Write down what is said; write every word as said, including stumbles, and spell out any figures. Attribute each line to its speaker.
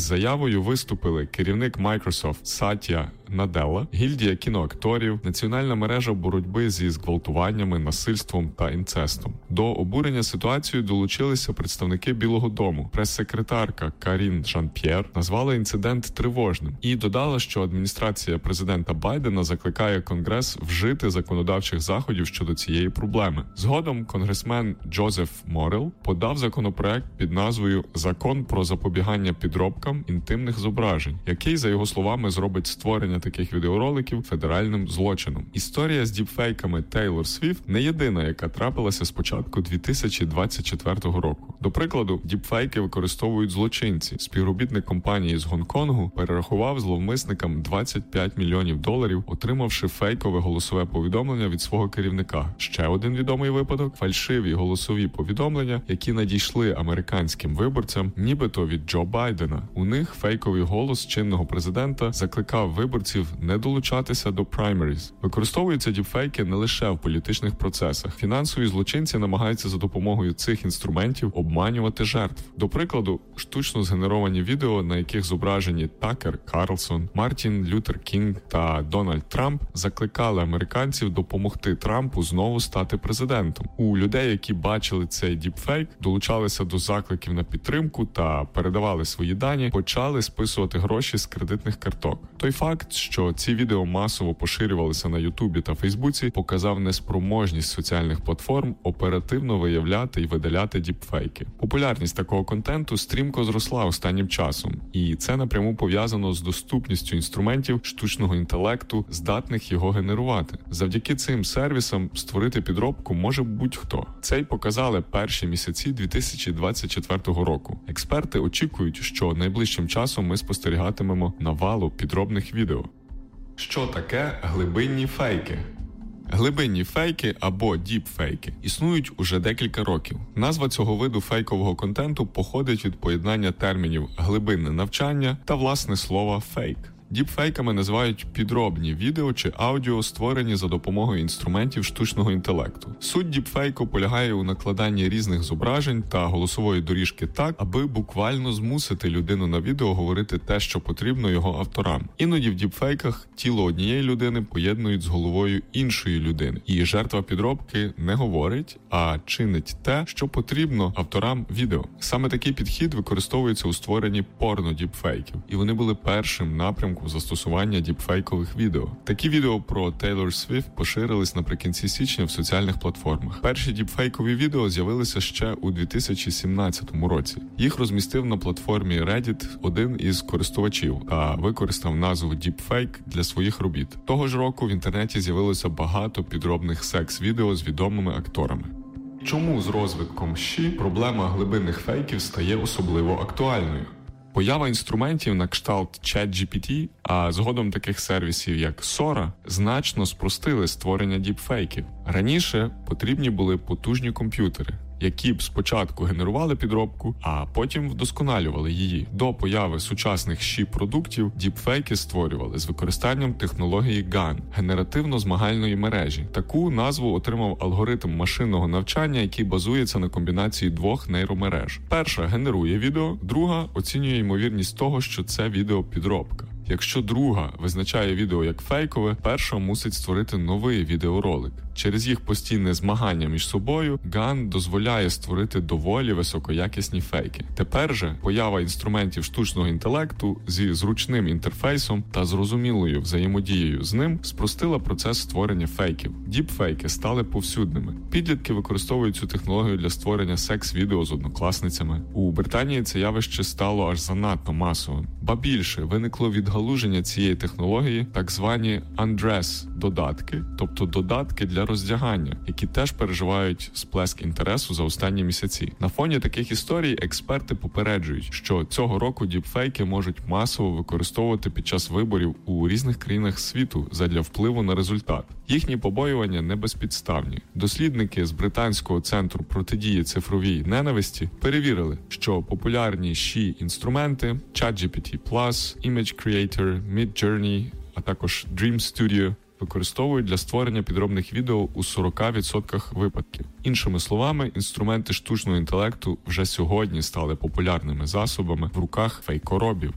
Speaker 1: заявою виступили керівник Microsoft Сатя Наделла, гільдія кіноакторів, національна мережа боротьби зі зґвалтуваннями, насильством та інцестом. До обурення ситуацією долучилися представники Білого дому. Прес-секретарка Карін Жан-П'єр назвала інцидент тривожним і додала, що адміністрація президента Байдена закликає Конгрес вжити законодавчих заходів щодо цієї проблеми. Згодом конгресмен Джозеф Морел подав законопроект під назвою «Закон про запобігання підробкам інтимних зображень», який, за його словами, зробить створення таких відеороликів федеральним злочином. Історія з діпфейками Тейлор Свіфт не єдина, яка трапилася з початку дві тисячі двадцять четвертого року. До прикладу, діпфейки використовують злочинці. Співробітник компанії з Гонконгу перерахував зловмисникам двадцять п'ять мільйонів доларів, отримавши фейкове голосове повідомлення від свого керівника. Ще один відомий випадок – фальшиві голосові повідомлення, які надійшли американським виборцям, нібито від Джо Байдена. У них фейковий голос чинного президента закликав виборців не долучатися до праймеріз. Використовуються діпфейки не лише в політичних процесах. Фінансові злочинці намагаються за допомогою цих інструментів обманювати жертв. До прикладу, штучно згенеровані відео, на яких зображені Такер Карлсон, Мартін Лютер Кінг та Дональд Трамп, закликали американців допомогти Трампу знову стати президентом. У людей, які бачили цей діпфейк, долучалися до закликів на підтримку та передавали свої дані, почали списувати гроші з кредитних карток. Той факт, що ці відео масово поширювалися на Ютубі та Фейсбуці, показав неспроможність соціальних платформ оперативно виявляти і видаляти діпфейки. Популярність такого контенту стрімко зросла останнім часом, і це напряму пов'язано з доступністю інструментів штучного інтелекту, здатних його генерувати. Завдяки цим сервісам створити підробку може будь-хто. Це й показали перші місяці дві тисячі двадцять четвертого року. Експерти очікують, що найближчим часом ми спостерігатимемо навалу підробних відео. Що таке глибинні фейки? Глибинні фейки або діпфейки існують уже декілька років. Назва цього виду фейкового контенту походить від поєднання термінів «глибинне навчання» та власне слова «фейк». Діпфейками називають підробні відео чи аудіо, створені за допомогою інструментів штучного інтелекту. Суть діпфейку полягає у накладанні різних зображень та голосової доріжки так, аби буквально змусити людину на відео говорити те, що потрібно його авторам. Іноді в діпфейках тіло однієї людини поєднують з головою іншої людини, і жертва підробки не говорить, а чинить те, що потрібно авторам відео. Саме такий підхід використовується у створенні порно-діпфейків, і вони були першим напрямком застосування діпфейкових відео. Такі відео про Тейлор Свіфт поширились наприкінці січня в соціальних платформах. Перші діпфейкові відео з'явилися ще у дві тисячі сімнадцятому році. Їх розмістив на платформі Reddit один із користувачів та використав назву діпфейк для своїх робіт. Того ж року в інтернеті з'явилося багато підробних секс-відео з відомими акторами. Чому з розвитком ЩІ проблема глибинних фейків стає особливо актуальною? Поява інструментів на кшталт ChatGPT, а згодом таких сервісів, як Sora, значно спростили створення діпфейків. Раніше потрібні були потужні комп'ютери, які б спочатку генерували підробку, а потім вдосконалювали її. До появи сучасних ЩІ-продуктів діпфейки створювали з використанням технології ган – генеративно-змагальної мережі. Таку назву отримав алгоритм машинного навчання, який базується на комбінації двох нейромереж. Перша генерує відео, друга оцінює ймовірність того, що це відео підробка. Якщо друга визначає відео як фейкове, перша мусить створити новий відеоролик. Через їх постійне змагання між собою ган дозволяє створити доволі високоякісні фейки. Тепер же поява інструментів штучного інтелекту зі зручним інтерфейсом та зрозумілою взаємодією з ним спростила процес створення фейків. Діпфейки стали повсюдними. Підлітки використовують цю технологію для створення секс-відео з однокласницями. У Британії це явище стало аж занадто масовим. Ба більше, виникло відгалуження цієї технології так звані undress-додатки, тобто додатки для роздягання, які теж переживають сплеск інтересу за останні місяці. На фоні таких історій експерти попереджують, що цього року діпфейки можуть масово використовувати під час виборів у різних країнах світу задля впливу на результат. Їхні побоювання не безпідставні. Дослідники з британського центру протидії цифровій ненависті перевірили, що популярні ЩІ-інструменти ChatGPT плюс, Image Creator, Midjourney, а також Dream Studio використовують для створення підробних відео у сорок відсотків випадків. Іншими словами, інструменти штучного інтелекту вже сьогодні стали популярними засобами в руках фейкоробів.